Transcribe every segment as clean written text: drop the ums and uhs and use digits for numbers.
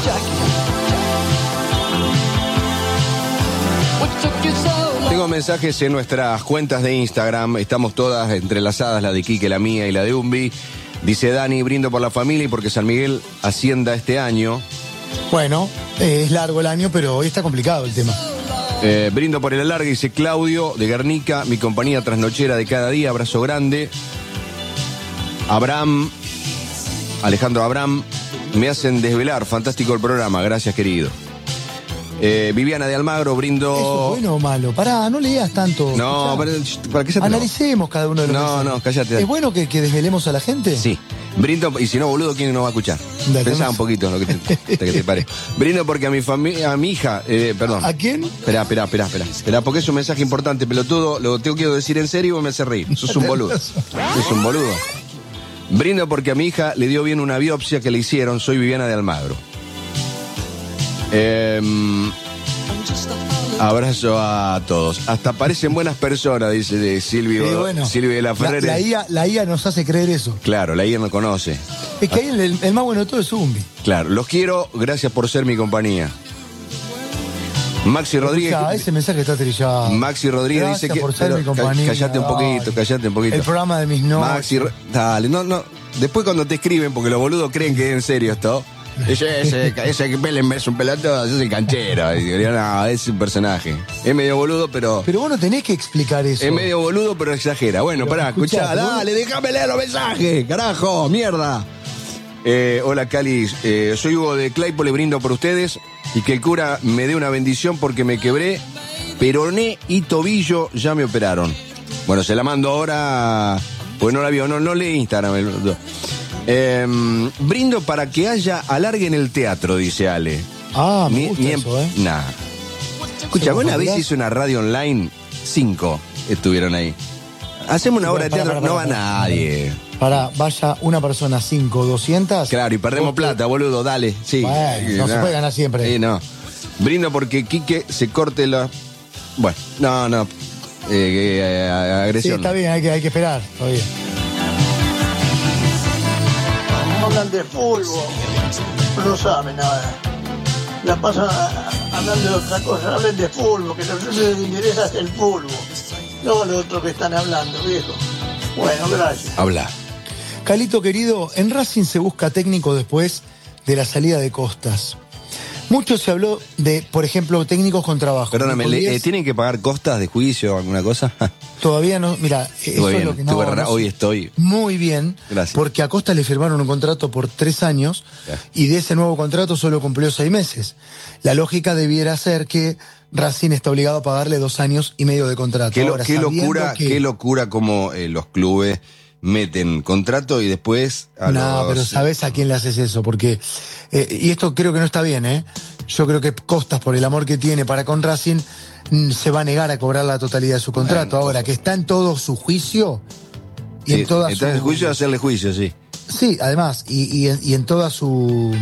Tengo mensajes en nuestras cuentas de Instagram. Estamos todas entrelazadas, la de Quique, la mía y la de Umbi. Dice Dani, brindo por la familia y porque San Miguel ascienda este año. Bueno, es largo el año, pero hoy está complicado el tema. Brindo por el alargue, dice Claudio de Guernica, mi compañía trasnochera de cada día. Abrazo grande. Alejandro Abraham, me hacen desvelar. Fantástico el programa, gracias querido. Viviana de Almagro, brindo. ¿Eso es bueno o malo? Pará, no leas tanto. No, ¿para qué se te... Analicemos cada uno de los mensajes. No, cállate. ¿Es bueno que desvelemos a la gente? Sí. Brindo, y si no, boludo, ¿quién nos va a escuchar? Pensá un poquito en lo que te pare. Brindo porque a mi hija, perdón. ¿A quién? Espera, porque es un mensaje importante, pelotudo. Lo tengo que decir en serio y me hace reír. Sos un boludo. Es un boludo. Brindo porque a mi hija le dio bien una biopsia que le hicieron. Soy Viviana de Almagro. Abrazo a todos. Hasta parecen buenas personas, dice de Silvio, bueno, Silvio de la Ferrere. La IA nos hace creer eso. Claro, la IA no conoce. Es que ahí el más bueno de todo es Zumbi. Claro, los quiero, gracias por ser mi compañía. Maxi Rodríguez. Ese mensaje está trillado. Maxi Rodríguez gracias dice que. Por ser mi compañía. Cállate un poquito. El programa de mis noches. Maxi, dale, no. Después cuando te escriben, porque los boludos creen que es en serio esto. Ese que Pelen es un pelotudo, ese es el canchero. No, es un personaje. Es medio boludo, pero. Pero vos no tenés que explicar eso. Es medio boludo, pero exagera. Bueno, pará, escuchá, dale, déjame leer los mensajes. Carajo, mierda. Hola, Cali. Soy Hugo de Claypole, brindo por ustedes. Y que el cura me dé una bendición porque me quebré peroné y tobillo, ya me operaron. Bueno, se la mando ahora, pues no la vio, no lee Instagram. Brindo para que haya alargue en el teatro, dice Ale. Me gusta eso, Nah. Escucha, una vez hice una radio online, 5 estuvieron ahí. Hacemos una obra de teatro, no va nadie. Vaya una persona, 5, 200. Claro, y perdemos plata, boludo, dale. Sí. Bueno, no se puede ganar siempre. Sí, no. Brindo porque Quique se corte la... Bueno, no. Agresión. Sí, está bien, hay que esperar, está bien. Hablan de fútbol, no saben nada. La pasan hablando de otra cosa, hablen de fútbol, que lo que les interesa es el fútbol. No lo otro que están hablando, viejo. Bueno, gracias. Habla. Calito querido, en Racing se busca técnico después de la salida de Costas. Mucho se habló de, por ejemplo, técnicos con trabajo. Perdóname, ¿tienen que pagar costas de juicio o alguna cosa? Todavía no, mira, eso es lo que no... Hoy estoy... Muy bien, gracias. Porque a Costas le firmaron un contrato por 3 años y de ese nuevo contrato solo cumplió 6 meses. La lógica debiera ser que Racing está obligado a pagarle 2 años y medio de contrato. Qué locura como los clubes meten contrato y después... pero ¿sabés a quién le haces eso? Porque, y esto creo que no está bien, yo creo que Costas, por el amor que tiene para con Racing, se va a negar a cobrar la totalidad de su contrato. Ahora, que está en todo su juicio... Y sí, en toda está en el juicio de hacerle juicio, sí. Sí, además, y en toda su...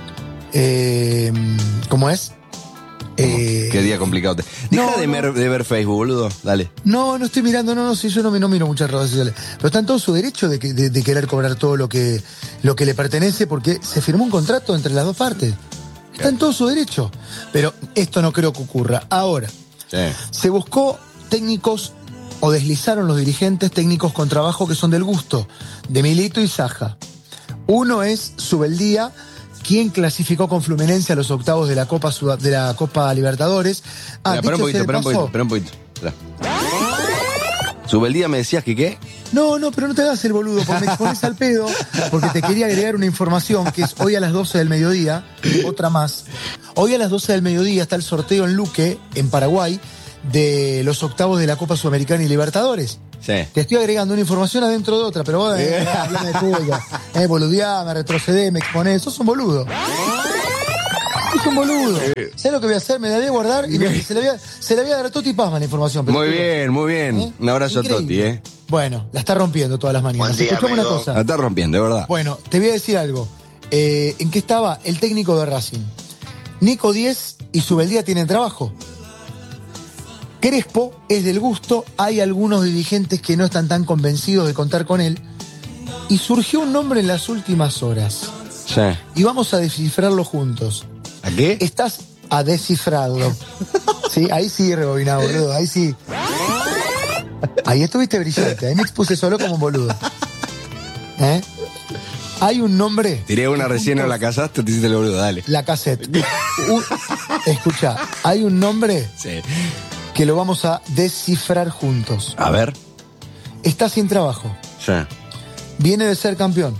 ¿cómo es? Qué día complicado. Deja de ver Facebook, boludo. Dale. No estoy mirando, sí, yo no miro muchas redes sociales. Pero está en todo su derecho de querer cobrar todo lo que le pertenece, porque se firmó un contrato entre las dos partes. Está en todo su derecho. Pero esto no creo que ocurra. Ahora, se buscó técnicos, o deslizaron los dirigentes técnicos con trabajo que son del gusto de Milito y Saja. Uno es Subeldía, quien clasificó con Fluminense a los octavos de la Copa Libertadores. Espera un poquito. Subeldía, me decías que qué. No, pero no te hagas el boludo, porque me pones al pedo, porque te quería agregar una información que es hoy a las 12 del mediodía, otra más. Hoy a las 12 del mediodía está el sorteo en Luque, en Paraguay, de los octavos de la Copa Sudamericana y Libertadores. Sí. Te estoy agregando una información adentro de otra, pero vos hablame de tuya. Boludeame, retrocedé, me exponés. Sos un boludo. Sos un boludo. ¿Sabés lo que voy a hacer? Me la voy a guardar y se la voy a dar a Toti Pazman la información. Muy bien. Un abrazo increíble. A Toti, Bueno, la está rompiendo todas las mañanas. Escuchame una cosa. La está rompiendo, de verdad. Bueno, te voy a decir algo. ¿En qué estaba el técnico de Racing? Nico Díez y Subeldía tienen trabajo. Crespo es del gusto, hay algunos dirigentes que no están tan convencidos de contar con él, y surgió un nombre en las últimas horas. Sí. Sí. Y vamos a descifrarlo juntos. ¿A qué? Estás a descifrarlo. Sí, ahí sí rebobinado, boludo. Ahí sí. Ahí estuviste brillante. Ahí me expuse solo como un boludo. ¿Eh? Hay un nombre. Tiré una recién, no la casaste, te hiciste el boludo, dale. La cassette. Escucha, hay un nombre Sí. que lo vamos a descifrar juntos. A ver. Está sin trabajo. Sí. Viene de ser campeón.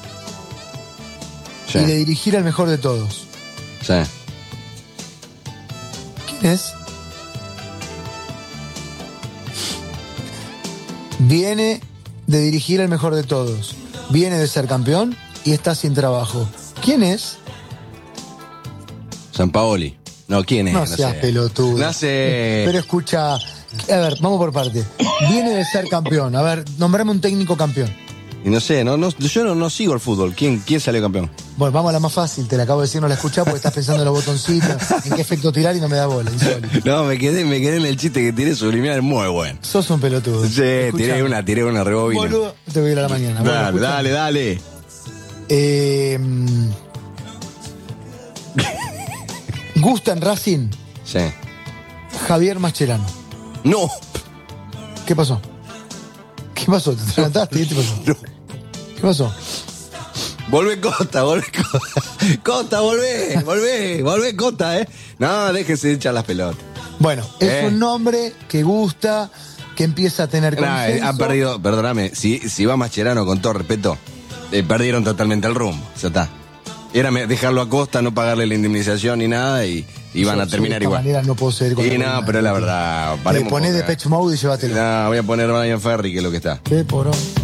Sí. Y de dirigir al mejor de todos. Sí. ¿Quién es? Viene de dirigir al mejor de todos. Viene de ser campeón y está sin trabajo. ¿Quién es? Sampaoli. No, ¿quién es? No seas sé. pelotudo. No sé. Pero escucha, a ver, vamos por parte. Viene de ser campeón. A ver, nombrame un técnico campeón. Y no sé, yo no sigo el fútbol. ¿Quién salió campeón? Bueno, vamos a la más fácil, te la acabo de decir, no la escuchás porque estás pensando en los botoncitos, en qué efecto tirar y no me da bola. Insólito. No, me quedé en el chiste que tiré subliminal, muy bueno. Sos un pelotudo. Sí, tiré una rebobina. Boludo, te voy a ir a la mañana. Bueno, escuchame. Dale. Gusta en Racing, Sí. Javier Mascherano. No. ¿Qué pasó? ¿Qué pasó? ¿Te adelantaste? ¿Qué te pasó? No. ¿Qué pasó? Volvé Costa. Costa, volvé Costa, No, déjese de echar las pelotas. Bueno, es un nombre que gusta, que empieza a tener consenso. Han perdido, perdóname, si va Mascherano, con todo respeto, perdieron totalmente el rumbo, ya está. Era dejarlo a Costa, no pagarle la indemnización ni nada y van a terminar de igual. esta manera no puedo seguir con Y la no, columna. pero la verdad, paremos. Poné de Depeche Mode y llévatelo. No, voy a poner Brian Ferry, que es lo que está. Qué porón.